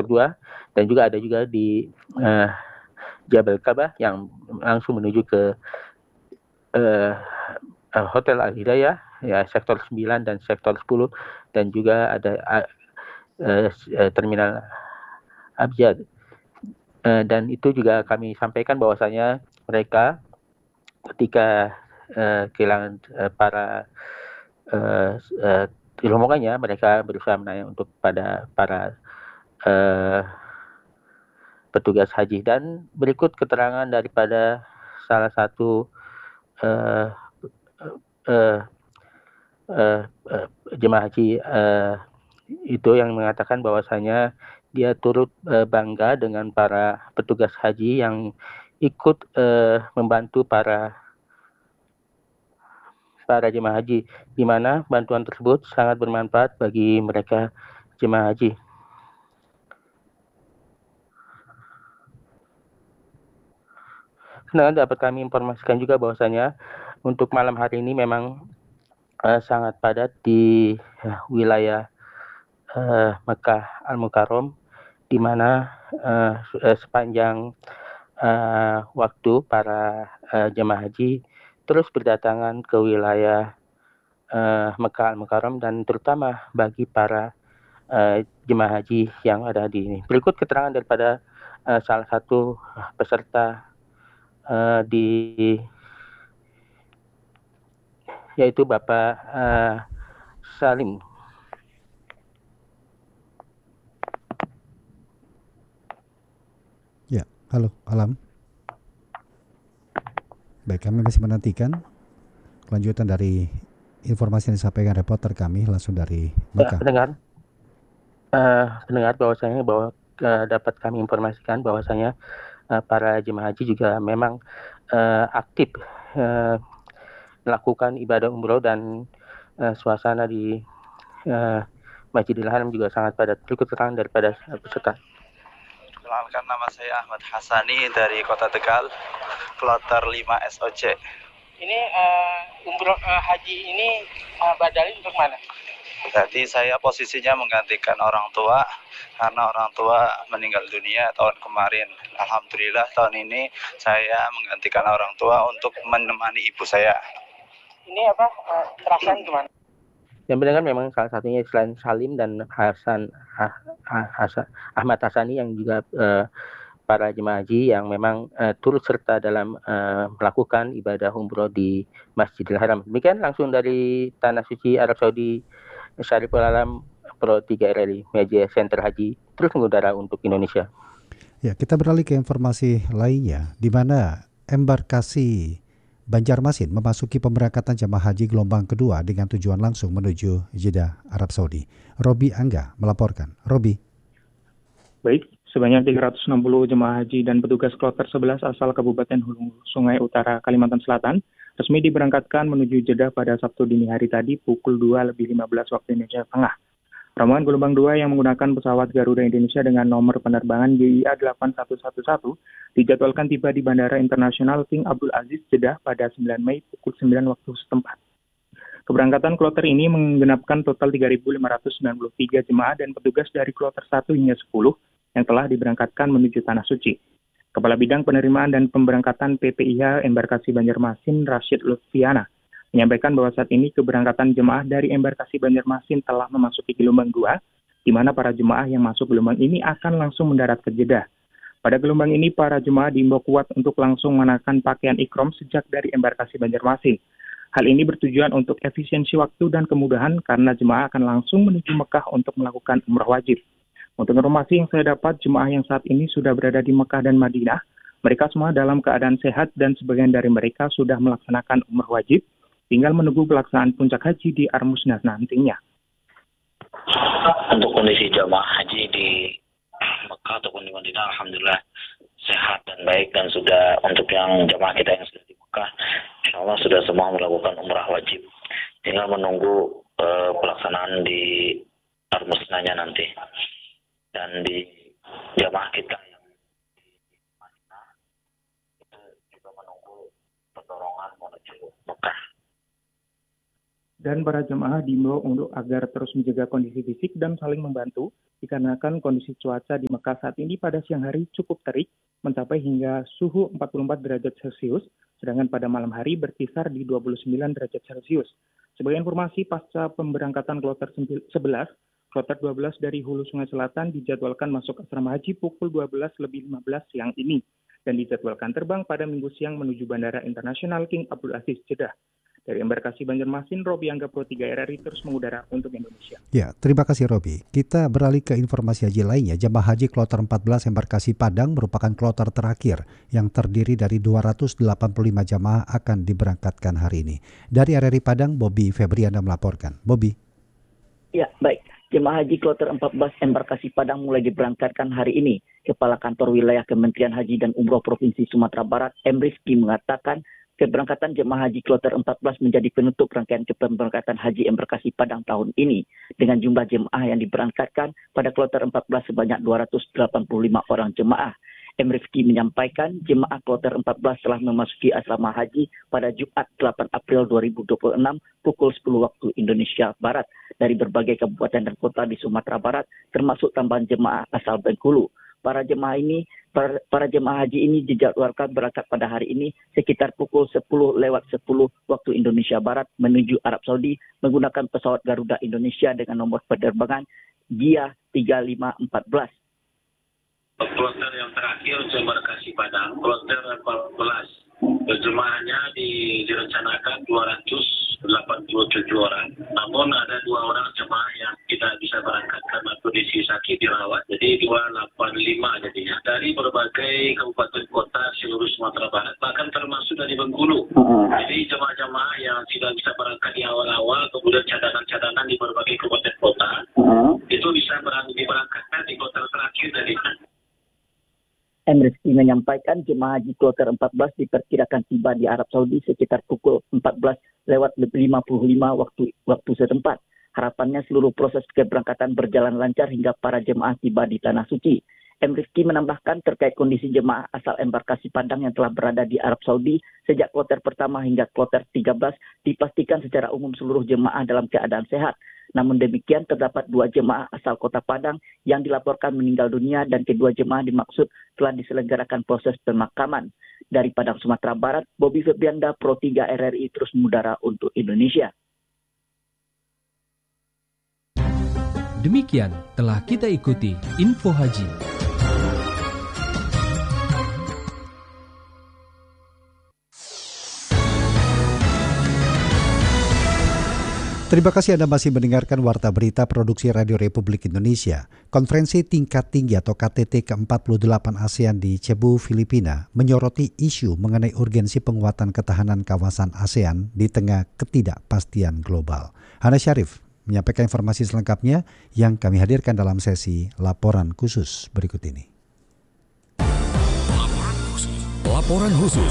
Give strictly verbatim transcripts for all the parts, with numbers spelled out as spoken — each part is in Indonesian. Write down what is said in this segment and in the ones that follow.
dua, dan juga ada juga di uh, Jabal Kabah yang langsung menuju ke uh, uh, Hotel Al Hidayah, ya, sektor sembilan dan sektor sepuluh, dan juga ada uh, uh, terminal Abjad. Uh, dan itu juga kami sampaikan bahwasanya mereka ketika uh, kehilangan uh, para uh, uh, rombongannya, mereka berusaha menanya untuk pada para uh, petugas haji. Dan berikut keterangan daripada salah satu uh, uh, uh, uh, jemaah haji uh, itu yang mengatakan bahwasanya dia turut uh, bangga dengan para petugas haji yang ikut uh, membantu para para jemaah haji, di mana bantuan tersebut sangat bermanfaat bagi mereka jemaah haji. Sedangkan dapat kami informasikan juga bahwasanya untuk malam hari ini memang uh, sangat padat di uh, wilayah uh, Mekah Al-Mukarram, di mana uh, sepanjang uh, waktu para uh, jemaah haji terus berdatangan ke wilayah uh, Mekah Al-Mukarram, dan terutama bagi para uh, jemaah haji yang ada di ini. Berikut keterangan daripada uh, salah satu peserta uh, di yaitu Bapak uh, Salim. Ya, halo, Alam. Baik, kami masih menantikan kelanjutan dari informasi yang disampaikan reporter kami langsung dari Mekah. Ya, pendengar, uh, pendengar bahwasanya bahwa uh, dapat kami informasikan bahwasanya uh, para jemaah haji juga memang uh, aktif uh, melakukan ibadah umroh, dan uh, suasana di uh, Masjidil Haram juga sangat padat. Berikut keterangan daripada peserta. Perkenalkan, nama saya Ahmad Hasani dari Kota Tegal, kloter lima S O C. Ini uh, umroh uh, haji ini uh, badalin untuk mana? Jadi saya posisinya menggantikan orang tua karena orang tua meninggal dunia tahun kemarin. Alhamdulillah tahun ini saya menggantikan orang tua untuk menemani ibu saya. Ini apa? Uh, perasaan gimana? Yang benar kan memang salah satunya selain Salim dan Hasan ah, ah, Hasan, Ahmad Hasani yang juga uh, para jemaah haji yang memang uh, turut serta dalam uh, melakukan ibadah umroh di Masjidil Haram. Demikian langsung dari Tanah Suci Arab Saudi, Syariful Alam, Pro tiga R I, Media Center Haji, terus mengudara untuk Indonesia. Ya, kita beralih ke informasi lainnya, di mana embarkasi Banjarmasin memasuki pemberangkatan jemaah haji gelombang kedua dengan tujuan langsung menuju Jeddah, Arab Saudi. Robi Angga melaporkan. Robi. Baik, sebanyak tiga ratus enam puluh jemaah haji dan petugas kloter sebelas asal Kabupaten Hulu Sungai Utara, Kalimantan Selatan resmi diberangkatkan menuju Jeddah pada Sabtu dini hari tadi pukul dua lebih lima belas waktu Indonesia Tengah. Rombongan gelombang dua yang menggunakan pesawat Garuda Indonesia dengan nomor penerbangan G I A delapan satu satu satu dijadwalkan tiba di Bandara Internasional King Abdul Aziz Jeddah pada sembilan Mei pukul sembilan waktu setempat. Keberangkatan kloter ini menggenapkan total tiga ribu lima ratus sembilan puluh tiga jemaah dan petugas dari kloter satu hingga sepuluh yang telah diberangkatkan menuju Tanah Suci. Kepala Bidang Penerimaan dan Pemberangkatan P P I H Embarkasi Banjarmasin Rashid Lutfiana menyampaikan bahwa saat ini keberangkatan jemaah dari Embarkasi Banjarmasin telah memasuki gelombang dua, di mana para jemaah yang masuk gelombang ini akan langsung mendarat ke Jeddah. Pada gelombang ini, para jemaah diimbau kuat untuk langsung mengenakan pakaian ikram sejak dari Embarkasi Banjarmasin. Hal ini bertujuan untuk efisiensi waktu dan kemudahan karena jemaah akan langsung menuju Mekah untuk melakukan umrah wajib. Untuk informasi yang saya dapat, jemaah yang saat ini sudah berada di Mekah dan Madinah, mereka semua dalam keadaan sehat dan sebagian dari mereka sudah melaksanakan umrah wajib, tinggal menunggu pelaksanaan puncak haji di Armusnah nantinya. Untuk kondisi jamaah haji di Mekah ataupun di Madinah, alhamdulillah sehat dan baik, dan sudah untuk yang jamaah kita yang sudah di Mekah, insya Allah sudah semua melakukan umrah wajib. Tinggal menunggu uh, pelaksanaan di Armusnahnya nanti. Dan di jamaah kita yang di Madinah itu juga menunggu pertolongan menuju Mekah. Dan para jemaah diimbau untuk agar terus menjaga kondisi fisik dan saling membantu, dikarenakan kondisi cuaca di Mekah saat ini pada siang hari cukup terik, mencapai hingga suhu empat puluh empat derajat Celcius, sedangkan pada malam hari berkisar di dua puluh sembilan derajat Celcius. Sebagai informasi, pasca pemberangkatan kloter sebelas, kloter dua belas dari Hulu Sungai Selatan dijadwalkan masuk asrama haji pukul dua belas lebih lima belas siang ini, dan dijadwalkan terbang pada Minggu siang menuju Bandara Internasional King Abdul Aziz, Jeddah. Dari embarkasi Banjarmasin, Robi Angga Pro tiga R R I terus mengudara untuk Indonesia. Ya, terima kasih Robi. Kita beralih ke informasi haji lainnya. Jemaah haji kloter empat belas embarkasi Padang merupakan kloter terakhir yang terdiri dari dua ratus delapan puluh lima jemaah akan diberangkatkan hari ini. Dari R R I Padang, Bobby Febriana melaporkan. Bobby. Ya, baik. Jemaah haji kloter empat belas embarkasi Padang mulai diberangkatkan hari ini. Kepala Kantor Wilayah Kementerian Haji dan Umroh Provinsi Sumatera Barat, M Rizky, mengatakan keberangkatan jemaah haji kloter empat belas menjadi penutup rangkaian keberangkatan haji embarkasi Padang tahun ini. Dengan jumlah jemaah yang diberangkatkan pada kloter empat belas sebanyak dua ratus delapan puluh lima orang jemaah. M Rizky menyampaikan jemaah kloter empat belas telah memasuki asrama haji pada Jumat delapan April dua ribu dua puluh enam pukul sepuluh waktu Indonesia Barat dari berbagai kabupaten dan kota di Sumatera Barat, termasuk tambahan jemaah asal Bengkulu. Para jemaah ini, para, para jemaah haji ini dijadwalkan berangkat pada hari ini sekitar pukul sepuluh lewat sepuluh waktu Indonesia Barat menuju Arab Saudi menggunakan pesawat Garuda Indonesia dengan nomor penerbangan G I A tiga lima empat belas. Kloter yang terakhir embarkasi Padang, kloter empat belas. Jemaahnya direncanakan dua ratus delapan puluh tujuh orang. Namun ada dua orang jemaah yang tidak bisa berangkat karena kondisi sakit dirawat. Jadi dua ratus delapan puluh lima jadinya. Dari berbagai kabupaten kota seluruh Sumatera Barat, bahkan termasuk dari Bengkulu. Jadi jemaah-jemaah yang tidak bisa berangkat di awal-awal, kemudian cadangan-cadangan di berbagai kabupaten kota, itu bisa berangkat diberangkatkan di kloter terakhir dari M Rizky menyampaikan jemaah haji kloter empat belas diperkirakan tiba di Arab Saudi sekitar pukul empat belas lewat lima puluh lima waktu waktu setempat. Harapannya seluruh proses keberangkatan berjalan lancar hingga para jemaah tiba di Tanah Suci. M Rizky menambahkan terkait kondisi jemaah asal embarkasi Padang yang telah berada di Arab Saudi sejak kloter pertama hingga kloter tiga belas dipastikan secara umum seluruh jemaah dalam keadaan sehat. Namun demikian terdapat dua jemaah asal kota Padang yang dilaporkan meninggal dunia dan kedua jemaah dimaksud telah diselenggarakan proses pemakaman. Dari Padang, Sumatera Barat, Bobby Febrianda, Pro tiga R R I terus mengudara untuk Indonesia. Demikian telah kita ikuti Info Haji. Terima kasih Anda masih mendengarkan Warta Berita Produksi Radio Republik Indonesia. Konferensi Tingkat Tinggi atau K T T ke empat puluh delapan ASEAN di Cebu, Filipina menyoroti isu mengenai urgensi penguatan ketahanan kawasan ASEAN di tengah ketidakpastian global. Hana Syarif menyampaikan informasi selengkapnya yang kami hadirkan dalam sesi Laporan Khusus berikut ini. Laporan Khusus. Laporan Khusus.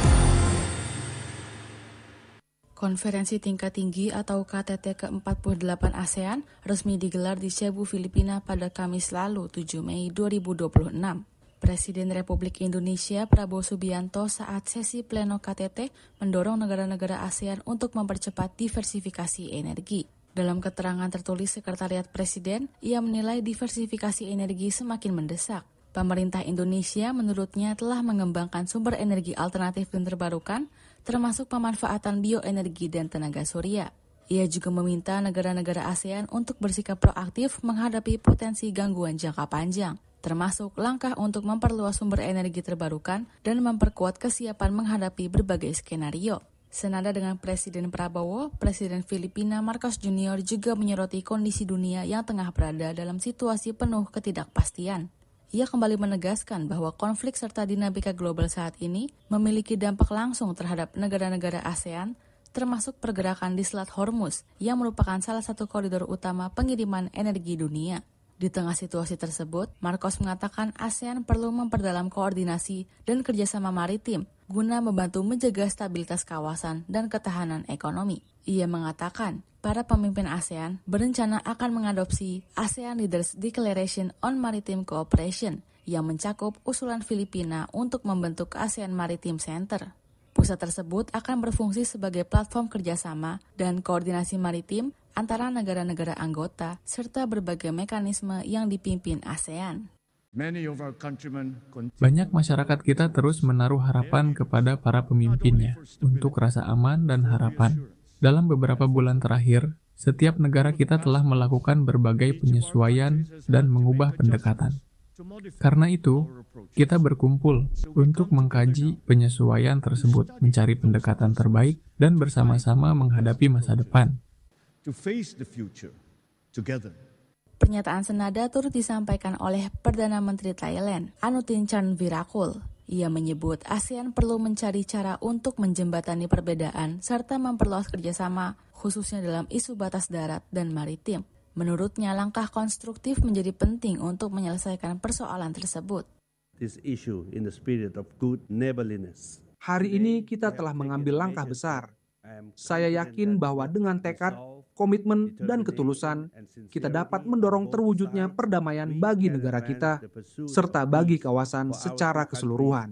Konferensi Tingkat Tinggi atau K T T ke empat puluh delapan ASEAN resmi digelar di Cebu, Filipina pada Kamis lalu tujuh Mei dua ribu dua puluh enam. Presiden Republik Indonesia Prabowo Subianto saat sesi pleno K T T mendorong negara-negara ASEAN untuk mempercepat diversifikasi energi. Dalam keterangan tertulis Sekretariat Presiden, ia menilai diversifikasi energi semakin mendesak. Pemerintah Indonesia menurutnya telah mengembangkan sumber energi alternatif dan terbarukan, termasuk pemanfaatan bioenergi dan tenaga surya. Ia juga meminta negara-negara ASEAN untuk bersikap proaktif menghadapi potensi gangguan jangka panjang, termasuk langkah untuk memperluas sumber energi terbarukan dan memperkuat kesiapan menghadapi berbagai skenario. Senada dengan Presiden Prabowo, Presiden Filipina Marcos Junior juga menyoroti kondisi dunia yang tengah berada dalam situasi penuh ketidakpastian. Ia kembali menegaskan bahwa konflik serta dinamika global saat ini memiliki dampak langsung terhadap negara-negara ASEAN, termasuk pergerakan di Selat Hormuz yang merupakan salah satu koridor utama pengiriman energi dunia. Di tengah situasi tersebut, Marcos mengatakan ASEAN perlu memperdalam koordinasi dan kerjasama maritim guna membantu menjaga stabilitas kawasan dan ketahanan ekonomi. Ia mengatakan, para pemimpin ASEAN berencana akan mengadopsi ASEAN Leaders Declaration on Maritime Cooperation yang mencakup usulan Filipina untuk membentuk ASEAN Maritime Center. Pusat tersebut akan berfungsi sebagai platform kerjasama dan koordinasi maritim antara negara-negara anggota serta berbagai mekanisme yang dipimpin ASEAN. Banyak masyarakat kita terus menaruh harapan kepada para pemimpinnya untuk rasa aman dan harapan. Dalam beberapa bulan terakhir, setiap negara kita telah melakukan berbagai penyesuaian dan mengubah pendekatan. Karena itu, kita berkumpul untuk mengkaji penyesuaian tersebut, mencari pendekatan terbaik, dan bersama-sama menghadapi masa depan. Pernyataan senada turut disampaikan oleh Perdana Menteri Thailand, Anutin Charnvirakul. Ia menyebut ASEAN perlu mencari cara untuk menjembatani perbedaan serta memperluas kerjasama, khususnya dalam isu batas darat dan maritim. Menurutnya, langkah konstruktif menjadi penting untuk menyelesaikan persoalan tersebut. Hari ini kita telah mengambil langkah besar. Saya yakin bahwa dengan tekad, komitmen, dan ketulusan, kita dapat mendorong terwujudnya perdamaian bagi negara kita, serta bagi kawasan secara keseluruhan.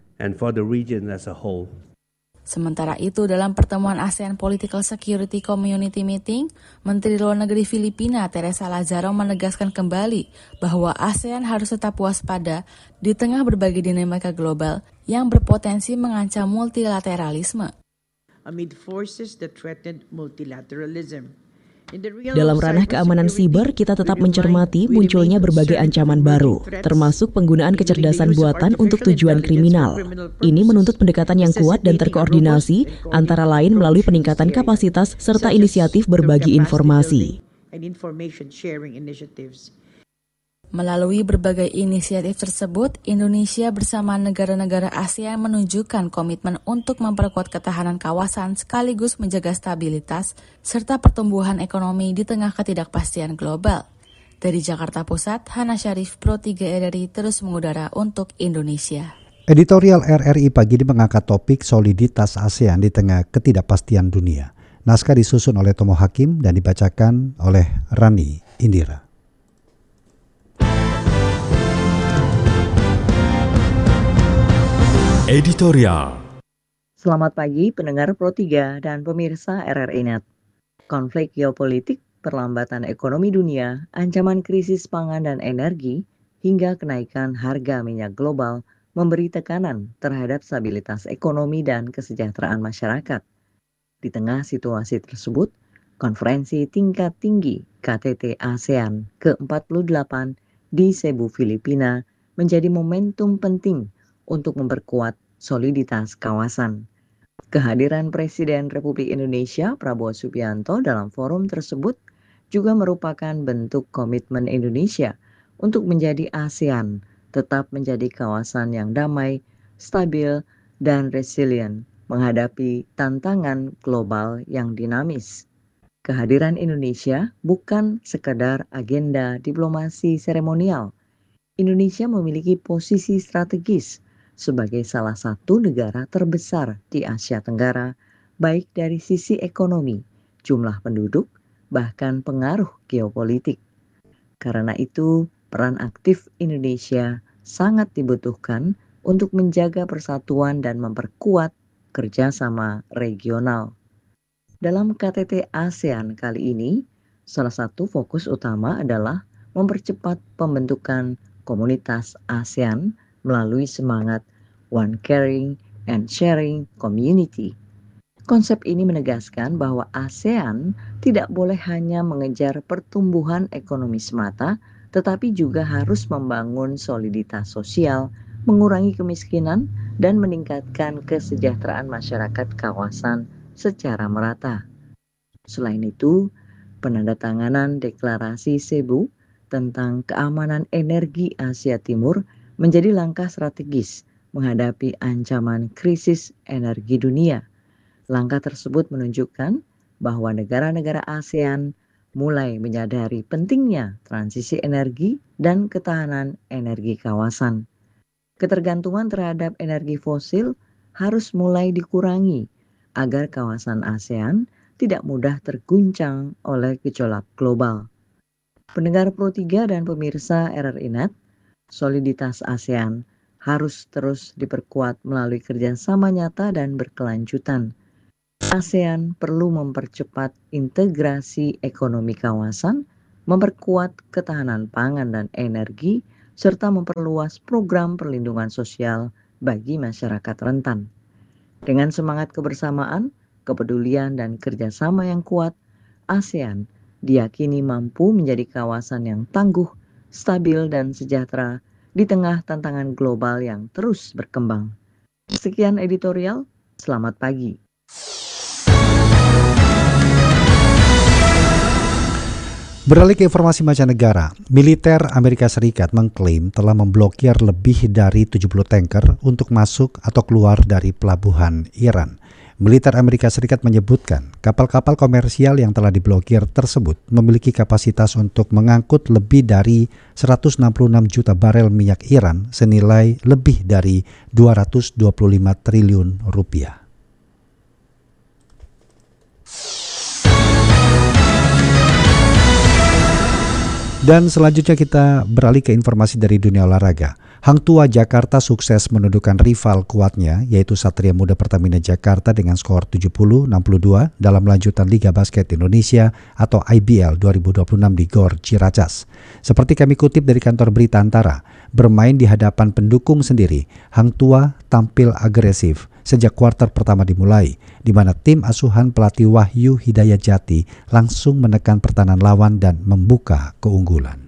Sementara itu, dalam pertemuan ASEAN Political Security Community Meeting, Menteri Luar Negeri Filipina Teresa Lazaro menegaskan kembali bahwa ASEAN harus tetap waspada di tengah berbagai dinamika global yang berpotensi mengancam multilateralisme. Amid forces that threaten multilateralism. Dalam ranah keamanan siber, kita tetap mencermati munculnya berbagai ancaman baru, termasuk penggunaan kecerdasan buatan untuk tujuan kriminal. Ini menuntut pendekatan yang kuat dan terkoordinasi, antara lain melalui peningkatan kapasitas serta inisiatif berbagi informasi. Melalui berbagai inisiatif tersebut, Indonesia bersama negara-negara ASEAN menunjukkan komitmen untuk memperkuat ketahanan kawasan sekaligus menjaga stabilitas serta pertumbuhan ekonomi di tengah ketidakpastian global. Dari Jakarta Pusat, Hana Syarif, Pro tiga R R I terus mengudara untuk Indonesia. Editorial R R I pagi ini mengangkat topik soliditas ASEAN di tengah ketidakpastian dunia. Naskah disusun oleh Tomo Hakim dan dibacakan oleh Rani Indira. Editorial. Selamat pagi pendengar Pro tiga dan pemirsa R R I Net. Konflik geopolitik, perlambatan ekonomi dunia, ancaman krisis pangan dan energi, hingga kenaikan harga minyak global memberi tekanan terhadap stabilitas ekonomi dan kesejahteraan masyarakat. Di tengah situasi tersebut, konferensi tingkat tinggi K T T ASEAN ke empat puluh delapan di Cebu, Filipina menjadi momentum penting untuk memperkuat soliditas kawasan. Kehadiran Presiden Republik Indonesia Prabowo Subianto dalam forum tersebut juga merupakan bentuk komitmen Indonesia untuk menjadi ASEAN tetap menjadi kawasan yang damai, stabil, dan resilient menghadapi tantangan global yang dinamis. Kehadiran Indonesia bukan sekadar agenda diplomasi seremonial. Indonesia memiliki posisi strategis sebagai salah satu negara terbesar di Asia Tenggara, baik dari sisi ekonomi, jumlah penduduk, bahkan pengaruh geopolitik. Karena itu, peran aktif Indonesia sangat dibutuhkan untuk menjaga persatuan dan memperkuat kerjasama regional. Dalam K T T ASEAN kali ini, salah satu fokus utama adalah mempercepat pembentukan komunitas ASEAN melalui semangat One Caring and Sharing Community. Konsep ini menegaskan bahwa ASEAN tidak boleh hanya mengejar pertumbuhan ekonomi semata, tetapi juga harus membangun soliditas sosial, mengurangi kemiskinan, dan meningkatkan kesejahteraan masyarakat kawasan secara merata. Selain itu, penandatanganan deklarasi Cebu tentang keamanan energi Asia Timur menjadi langkah strategis menghadapi ancaman krisis energi dunia. Langkah tersebut menunjukkan bahwa negara-negara ASEAN mulai menyadari pentingnya transisi energi dan ketahanan energi kawasan. Ketergantungan terhadap energi fosil harus mulai dikurangi agar kawasan ASEAN tidak mudah terguncang oleh gejolak global. Pendengar Pro tiga dan pemirsa R R I Net, soliditas ASEAN harus terus diperkuat melalui kerjasama nyata dan berkelanjutan. ASEAN perlu mempercepat integrasi ekonomi kawasan, memperkuat ketahanan pangan dan energi, serta memperluas program perlindungan sosial bagi masyarakat rentan. Dengan semangat kebersamaan, kepedulian, dan kerjasama yang kuat, ASEAN diyakini mampu menjadi kawasan yang tangguh, stabil, dan sejahtera di tengah tantangan global yang terus berkembang. Sekian editorial, selamat pagi. Beralih ke informasi mancanegara, militer Amerika Serikat mengklaim telah memblokir lebih dari tujuh puluh tanker untuk masuk atau keluar dari pelabuhan Iran. Militer Amerika Serikat menyebutkan kapal-kapal komersial yang telah diblokir tersebut memiliki kapasitas untuk mengangkut lebih dari seratus enam puluh enam juta barel minyak Iran senilai lebih dari dua ratus dua puluh lima triliun rupiah. Dan selanjutnya kita beralih ke informasi dari dunia olahraga. Hang Tua Jakarta sukses menundukkan rival kuatnya yaitu Satria Muda Pertamina Jakarta dengan skor tujuh puluh enam puluh dua dalam lanjutan Liga Basket Indonesia atau I B L dua ribu dua puluh enam di Gor Ciracas. Seperti kami kutip dari kantor berita Antara, bermain di hadapan pendukung sendiri, Hang Tua tampil agresif sejak kuarter pertama dimulai, di mana tim asuhan pelatih Wahyu Hidayat Jati langsung menekan pertahanan lawan dan membuka keunggulan.